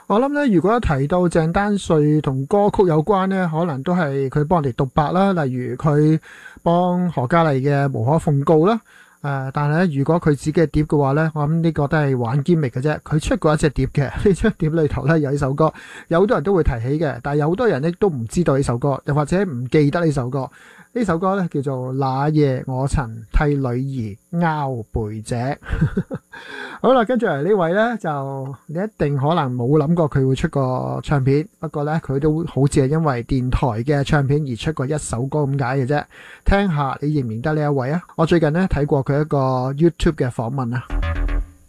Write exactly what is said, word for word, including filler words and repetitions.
我諗咧，如果一提到鄭丹瑞同歌曲有關咧，可能都係佢幫人哋獨白啦，例如佢幫何嘉麗嘅《無可奉告》啦。誒、呃，但係咧，如果佢自己嘅碟嘅話咧，我諗呢個都係玩 gimmick 嘅啫。佢出過一隻碟嘅，呢張碟裏頭咧有呢首歌，有好多人都會提起嘅，但係有好多人咧都唔知道呢首歌，又或者唔記得呢首歌。呢首歌咧叫做《那夜我曾替女兒拗背脊》。好啦，跟住嚟呢位呢，就你一定可能冇諗過佢會出個唱片，不過呢，佢都好似係因為電台嘅唱片而出過一首歌咁解嘅啫。聽下你認唔認得呢一位啊？我最近呢睇過佢一個 YouTube 嘅訪問啊。